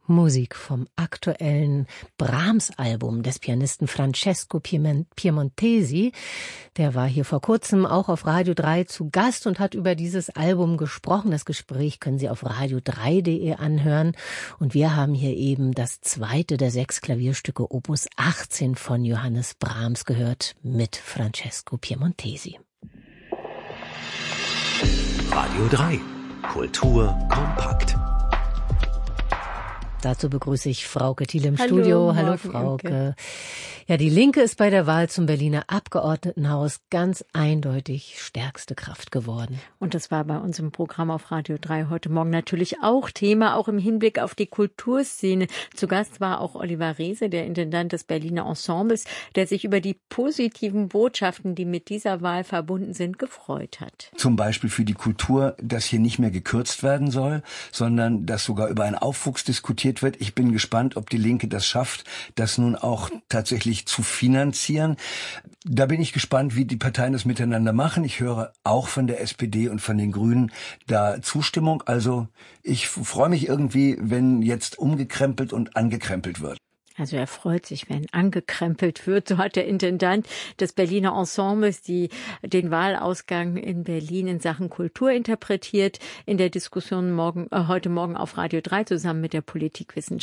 Musik vom aktuellen Brahms-Album des Pianisten Francesco Piemontesi. Der war hier vor kurzem auch auf Radio 3 zu Gast und hat über dieses Album gesprochen. Das Gespräch können Sie auf radio3.de anhören. Und wir haben hier eben das zweite der 6 Klavierstücke Opus 18 von Johannes Brahms gehört mit Francesco Piemontesi. Radio 3. Kultur kompakt. Dazu begrüße ich Frauke Thiel im Studio. Hallo Frauke. Ja, die Linke ist bei der Wahl zum Berliner Abgeordnetenhaus ganz eindeutig stärkste Kraft geworden. Und das war bei uns im Programm auf Radio 3 heute Morgen natürlich auch Thema, auch im Hinblick auf die Kulturszene. Zu Gast war auch Oliver Reese, der Intendant des Berliner Ensembles, der sich über die positiven Botschaften, die mit dieser Wahl verbunden sind, gefreut hat. Zum Beispiel für die Kultur, dass hier nicht mehr gekürzt werden soll, sondern dass sogar über einen Aufwuchs diskutiert wird. Ich bin gespannt, ob die Linke das schafft, das nun auch tatsächlich zu finanzieren. Da bin ich gespannt, wie die Parteien das miteinander machen. Ich höre auch von der SPD und von den Grünen da Zustimmung. Also ich freue mich irgendwie, wenn jetzt umgekrempelt und angekrempelt wird. Also er freut sich, wenn angekrempelt wird. So hat der Intendant des Berliner Ensembles den Wahlausgang in Berlin in Sachen Kultur interpretiert. In der Diskussion heute Morgen auf Radio 3 zusammen mit der Politikwissenschaft.